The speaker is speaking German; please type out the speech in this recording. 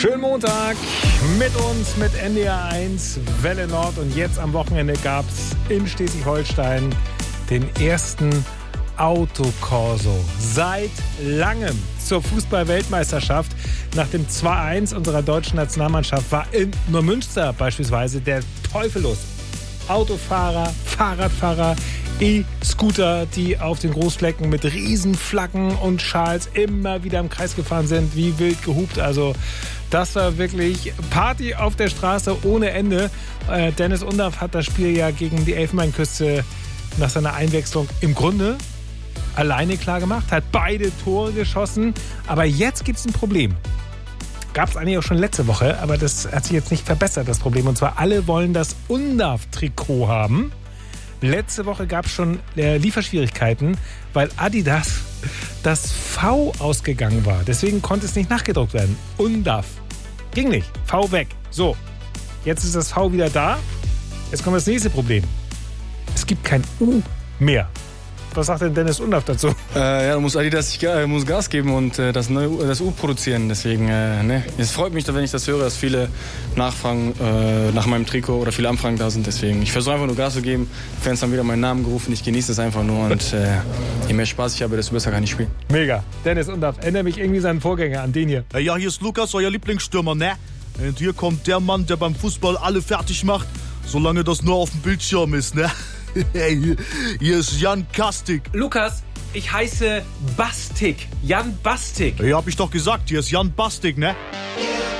Schönen Montag mit uns, mit NDR 1, Welle Nord. Und jetzt am Wochenende gab es in Schleswig-Holstein den ersten Autokorso seit langem zur Fußball-Weltmeisterschaft. Nach dem 2-1 unserer deutschen Nationalmannschaft war in Neumünster beispielsweise der Teufel los. Autofahrer, Fahrradfahrer, E-Scooter, die auf den Großflecken mit Riesenflaggen und Schals immer wieder im Kreis gefahren sind, wie wild gehupt. Also das war wirklich Party auf der Straße ohne Ende. Dennis Undaff hat das Spiel ja gegen die Elfenbeinküste nach seiner Einwechslung im Grunde alleine klar gemacht, hat beide Tore geschossen. Aber jetzt gibt es ein Problem. Gab es eigentlich auch schon letzte Woche, aber das hat sich jetzt nicht verbessert, das Problem. Und zwar alle wollen das Undaff-Trikot haben. Letzte Woche gab es schon Lieferschwierigkeiten, weil Adidas das V ausgegangen war. Deswegen konnte es nicht nachgedruckt werden. Undaff. Ging nicht. V weg. So, jetzt ist das V wieder da. Jetzt kommt das nächste Problem. Es gibt kein U mehr. Was sagt denn Dennis Undaff dazu? Ja, da muss Adidas muss Gas geben und das U produzieren. Deswegen, es freut mich, wenn ich das höre, dass viele nachfragen nach meinem Trikot oder viele Anfragen da sind. Deswegen, ich versuche einfach nur Gas zu geben. Die Fans haben wieder meinen Namen gerufen. Ich genieße es einfach nur. Und je mehr Spaß ich habe, desto besser kann ich spielen. Mega. Dennis Undaff, erinnere mich irgendwie seinen Vorgänger an den hier. Ja, hier ist Lukas, euer Lieblingsstürmer, ne? Und hier kommt der Mann, der beim Fußball alle fertig macht, solange das nur auf dem Bildschirm ist, ne? Hey, hier ist Jan Kastik. Lukas, ich heiße Bastik. Jan Bastik. Ja, hab ich doch gesagt, hier ist Jan Bastik, ne?